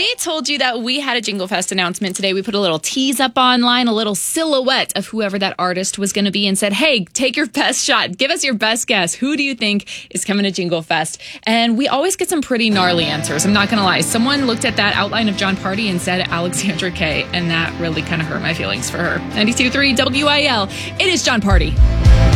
I told you that we had a Jingle Fest announcement today. We put a little tease up online, a little silhouette of whoever that artist was going to be, and said, hey, take your best shot. Give us your best guess. Who do you think is coming to Jingle Fest? And we always get some pretty gnarly answers. I'm not going to lie. Someone looked at that outline of Jon Pardi and said Alexandra Kay, and that really kind of hurt my feelings for her. 92.3 WIL. It is Jon Pardi.